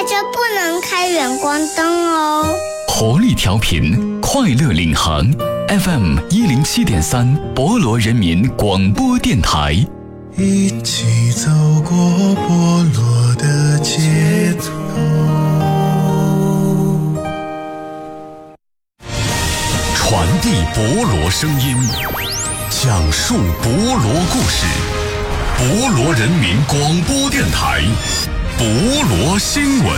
着不能开远光灯哦。 活力调频，快乐领航 FM 107.3，博罗人民广播电台。 一起走过波罗的街头， 传递博罗声音，讲述博罗故事。博罗人民广播电台，博罗新闻。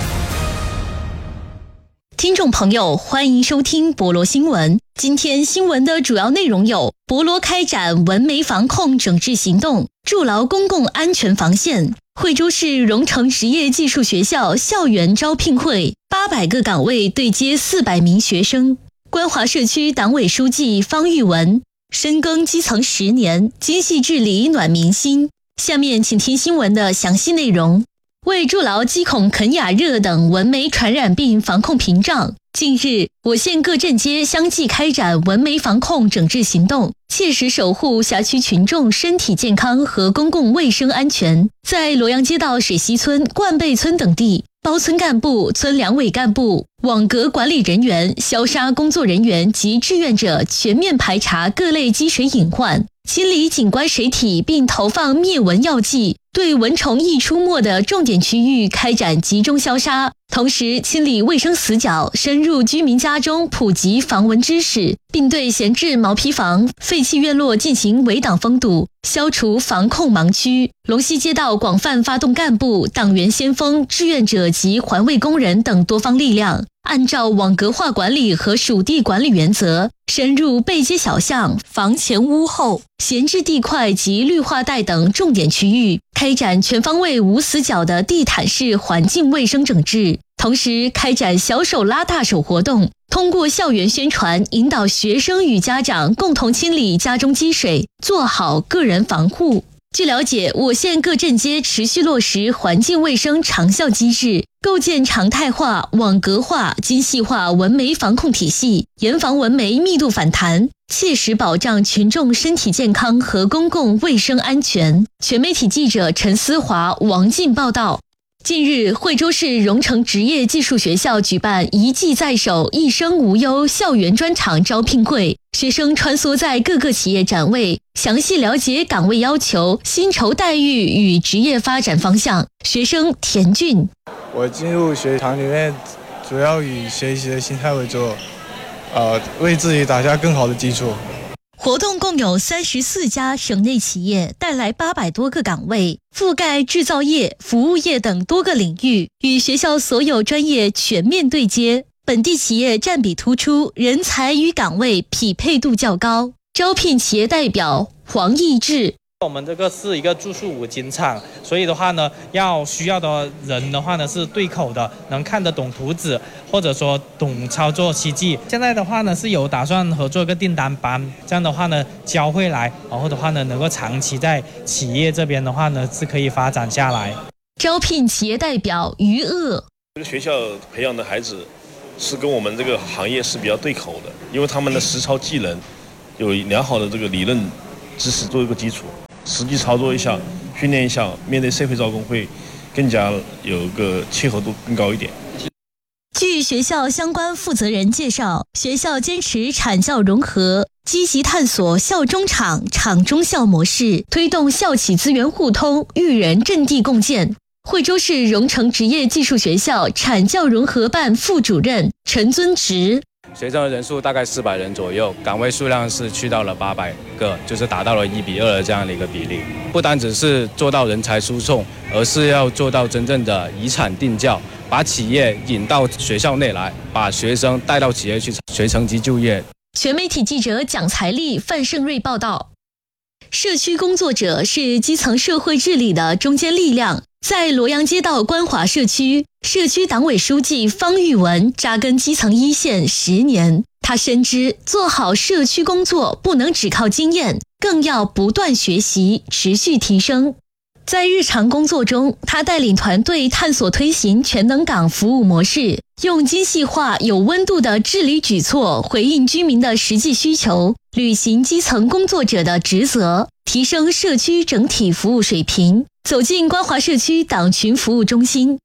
听众朋友，欢迎收听博罗新闻。今天新闻的主要内容有：博罗开展蚊媒防控整治行动，筑牢公共安全防线；惠州市荣成职业技术学校校园招聘会，800个岗位对接400名学生；关华社区党委书记方玉文，深耕基层10年，精细治理暖民心。下面请听新闻的详细内容。为筑牢鸡孔肯雅热等蚊媒传染病防控屏障，近日，我县各镇街相继开展蚊媒防控整治行动，切实守护辖区群众身体健康和公共卫生安全。在罗阳街道水西村、灌背村等地，包村干部、村两委干部、网格管理人员、消杀工作人员及志愿者全面排查各类积水隐患，清理景观水体并投放灭蚊药剂，对蚊虫易出没的重点区域开展集中消杀，同时清理卫生死角，深入居民家中普及防蚊知识，并对闲置毛坯房、废弃院落进行围挡封堵，消除防控盲区。龙溪街道广泛发动干部、党员先锋、志愿者及环卫工人等多方力量，按照网格化管理和属地管理原则，深入背街小巷、房前屋后、闲置地块及绿化带等重点区域，开展全方位无死角的地毯式环境卫生整治，同时开展小手拉大手活动，通过校园宣传，引导学生与家长共同清理家中积水，做好个人防护。据了解，我县各镇街持续落实环境卫生长效机制，构建常态化、网格化、精细化蚊媒防控体系，严防蚊媒密度反弹，切实保障群众身体健康和公共卫生安全。全媒体记者陈思华、王进报道。近日，惠州市荣成职业技术学校举办一技在手、一生无忧校园专场招聘会，学生穿梭在各个企业展位，详细了解岗位要求、薪酬待遇与职业发展方向。学生田俊： 我进入学堂里面，主要以学习的心态为主，为自己打下更好的基础。 活动共有34家省内企业带来800多个岗位，覆盖制造业、服务业等多个领域，与学校所有专业全面对接。本地企业占比突出，人才与岗位匹配度较高。招聘企业代表黄义志： 我们这个是一个住宿五金厂，所以的话呢，需要的人的话呢是对口的，能看得懂图纸，或者说懂操作机器。现在的话呢是有打算合作一个订单班，这样的话呢教会来，然后的话呢能够长期在企业这边的话呢是可以发展下来。 招聘企业代表余鄂： 这个学校培养的孩子是跟我们这个行业是比较对口的，因为他们的实操技能有良好的这个理论知识做一个基础，实际操作一下，训练一下，面对社会招工会更加有个契合度更高一点。 据学校相关负责人介绍，学校坚持产教融合，积极探索校中厂、厂中校模式，推动校企资源互通、育人阵地共建。惠州市荣成职业技术学校产教融合办副主任陈尊直： 学生的人数大概400人左右，岗位数量是去到了800个，就是达到了1比2的这样的一个比例。不单只是做到人才输送，而是要做到真正的以产定教，把企业引到学校内来，把学生带到企业去学成绩就业。 全媒体记者蒋才丽、范胜瑞报道。社区工作者是基层社会治理的中坚力量。在罗阳街道关华社区，社区党委书记方玉文扎根基层一线10年，他深知做好社区工作不能只靠经验，更要不断学习，持续提升。在日常工作中，他带领团队探索推行全能岗服务模式，用精细化、有温度的治理举措回应居民的实际需求，履行基层工作者的职责，提升社区整体服务水平。走进关华社区党群服务中心，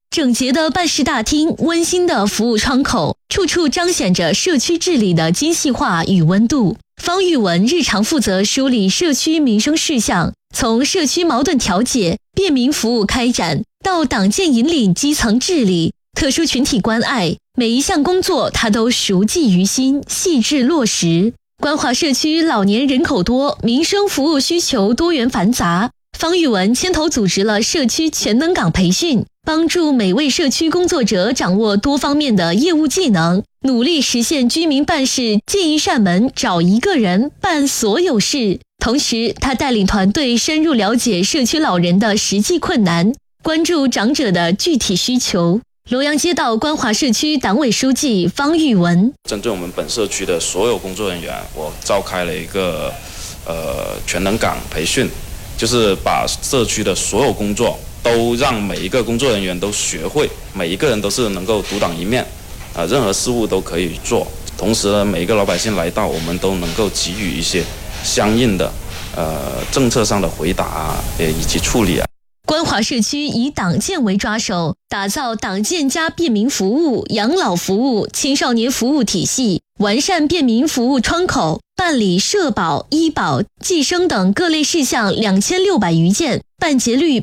整洁的办事大厅，温馨的服务窗口，处处彰显着社区治理的精细化与温度。方玉文日常负责梳理社区民生事项，从社区矛盾调解、便民服务开展，到党建引领基层治理、特殊群体关爱，每一项工作他都熟记于心，细致落实。关华社区老年人口多，民生服务需求多元繁杂，方玉文牵头组织了社区全能岗培训，帮助每位社区工作者掌握多方面的业务技能，努力实现居民办事进一扇门找一个人办所有事。同时，他带领团队深入了解社区老人的实际困难，关注长者的具体需求。罗阳街道关华社区党委书记方玉文： 针对我们本社区的所有工作人员，我召开了一个全能岗培训，就是把社区的所有工作都让每一个工作人员都学会，每一个人都是能够独当一面，任何事务都可以做。同时呢，每一个老百姓来到，我们都能够给予一些相应的政策上的回答以及处理。 关华社区以党建为抓手，打造党建加便民服务、养老服务、青少年服务体系，完善便民服务窗口，办理社保、医保、计生等各类事项2600余件，办结率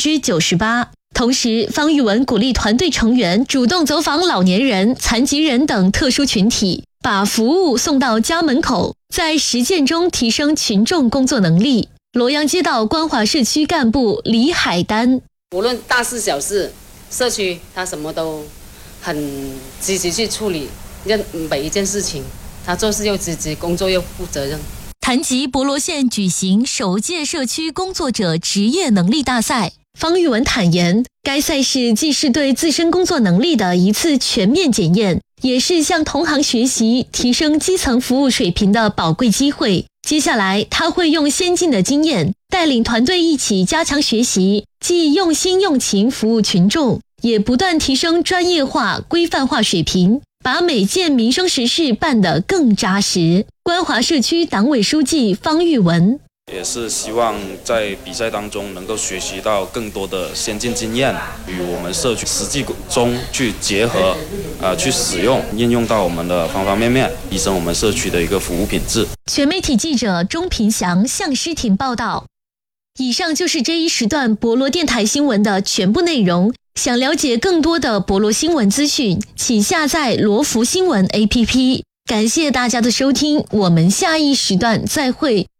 98%。同时，方玉文鼓励团队成员主动走访老年人、残疾人等特殊群体，把服务送到家门口，在实践中提升群众工作能力。罗阳街道关华社区干部李海丹： 无论大事小事，社区他什么都很积极去处理，每一件事情他做事又积极，工作又负责任。 谈及博罗县举行首届社区工作者职业能力大赛，方玉文坦言，该赛事既是对自身工作能力的一次全面检验，也是向同行学习、提升基层服务水平的宝贵机会。接下来，他会用先进的经验，带领团队一起加强学习，既用心用情服务群众，也不断提升专业化、规范化水平，把每件民生实事办得更扎实。关华社区党委书记方玉文： 也是希望在比赛当中能够学习到更多的先进经验，与我们社区实际中去结合，去使用应用到我们的方方面面，提升我们社区的一个服务品质。 全媒体记者钟平祥向诗婷报道。以上就是这一时段博罗电台新闻的全部内容。想了解更多的博罗新闻资讯，请下载罗福新闻 APP。感谢大家的收听，我们下一时段再会。